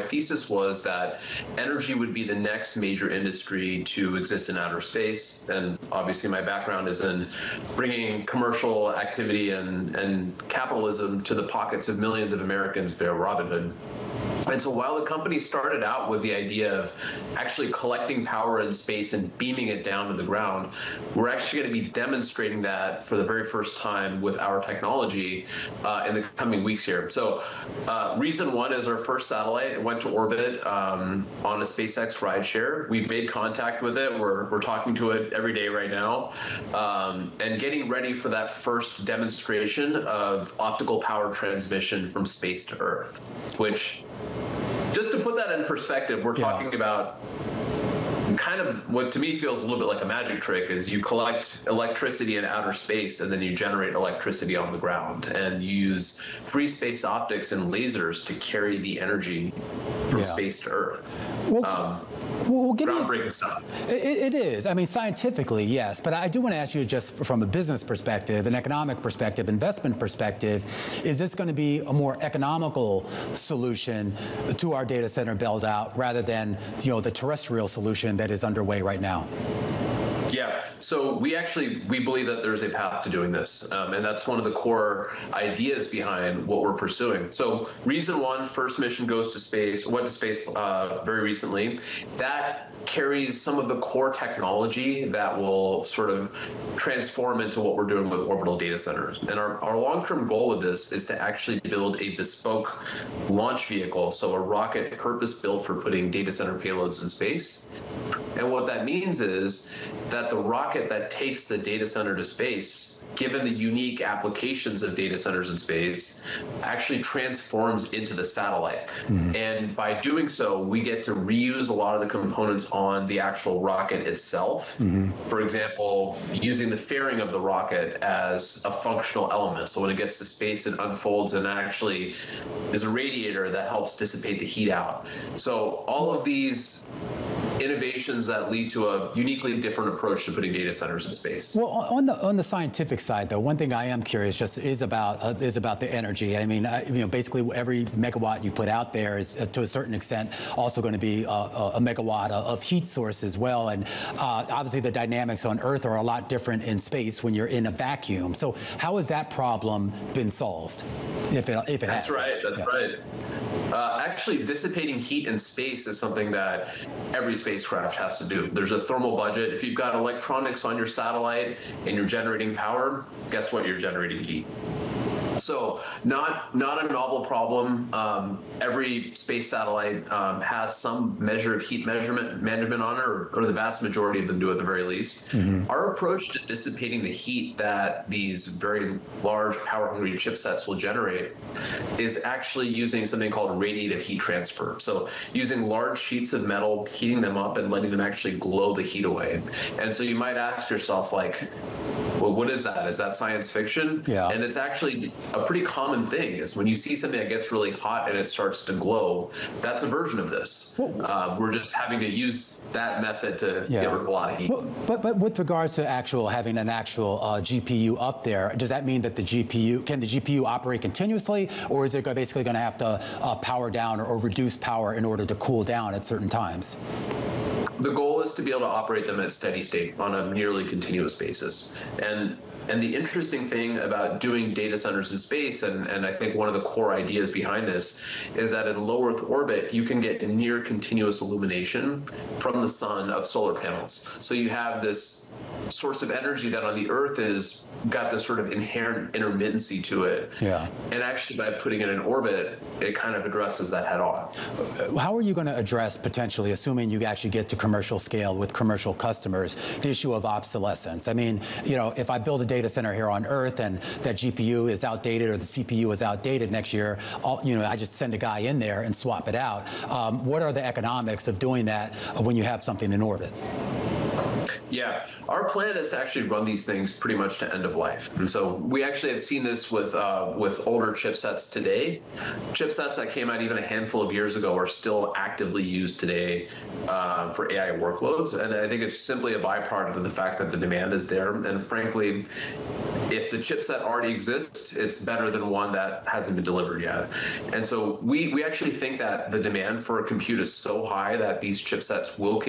my thesis was that energy would be the next major industry to exist in outer space. And obviously my background is in bringing commercial activity and capitalism to the pockets of millions of Americans via Robinhood. And so while the company started out with the idea of actually collecting power in space and beaming it down to the ground, we're actually going to be demonstrating that for the very first time with our technology in the coming weeks here. So Reason 1 is our first satellite. It went to orbit on a SpaceX rideshare. We've made contact with it. We're talking to it every day right now, and getting ready for that first demonstration of optical power transmission from space to Earth, which, just to put that in perspective, we're talking about kind of what to me feels a little bit like a magic trick. Is you collect electricity in outer space and then you generate electricity on the ground, and you use free space optics and lasers to carry the energy from space to Earth. Well, give groundbreaking stuff. It is. I mean, scientifically, yes. But I do want to ask you, just from a business perspective, an economic perspective, investment perspective, is this going to be a more economical solution to our data center build out rather than, the terrestrial solution that is underway right now? Yeah, so we believe that there's a path to doing this, and that's one of the core ideas behind what we're pursuing. So Reason 1, first mission went to space very recently. That carries some of the core technology that will sort of transform into what we're doing with orbital data centers. And our long-term goal with this is to actually build a bespoke launch vehicle, so a rocket purpose-built for putting data center payloads in space. And what that means is that the rocket that takes the data center to space, given the unique applications of data centers in space, actually transforms into the satellite. Mm-hmm. And by doing so, we get to reuse a lot of the components on the actual rocket itself. Mm-hmm. For example, using the fairing of the rocket as a functional element. So when it gets to space, it unfolds and actually is a radiator that helps dissipate the heat out. So all of these innovations that lead to a uniquely different approach to putting data centers in space. Well, on the scientific side, though, one thing I am curious just is about the energy. I mean, basically every megawatt you put out there is, to a certain extent, also going to be a megawatt of heat source as well. And obviously, the dynamics on Earth are a lot different in space when you're in a vacuum. So, how has that problem been solved? If it has. That's right. That's right. Actually, dissipating heat in space is something that every spacecraft has to do. There's a thermal budget. If you've got electronics on your satellite and you're generating power, guess what? You're generating heat. So not a novel problem. Every space satellite has some measure of heat management on it, or the vast majority of them do at the very least. Mm-hmm. Our approach to dissipating the heat that these very large power-hungry chipsets will generate is actually using something called radiative heat transfer. So using large sheets of metal, heating them up and letting them actually glow the heat away. And so you might ask yourself, like, well, what is that? Is that science fiction? Yeah. And it's actually a pretty common thing, is when you see something that gets really hot and it starts to glow, that's a version of this. We're just having to use that method to get rid of a lot of heat. But with regards to having an actual GPU up there, does that mean that can the GPU operate continuously, or is it basically going to have to power down or reduce power in order to cool down at certain times? The goal is to be able to operate them at steady state on a nearly continuous basis. And the interesting thing about doing data centers in space, and I think one of the core ideas behind this, is that in low Earth orbit, you can get near continuous illumination from the sun of solar panels. So you have this source of energy that on the Earth is got this sort of inherent intermittency to it. Yeah. And actually by putting it in orbit, it kind of addresses that head on. How are you going to address, potentially, assuming you actually get to commercial scale with commercial customers, the issue of obsolescence? I mean, if I build a data center here on Earth and that GPU is outdated or the CPU is outdated next year, I just send a guy in there and swap it out. What are the economics of doing that when you have something in orbit? Yeah, our plan is to actually run these things pretty much to end of life. And so we actually have seen this with older chipsets today. Chipsets that came out even a handful of years ago are still actively used today for AI workloads. And I think it's simply a byproduct of the fact that the demand is there. And frankly, if the chipset already exists, it's better than one that hasn't been delivered yet. And so we actually think that the demand for compute is so high that these chipsets will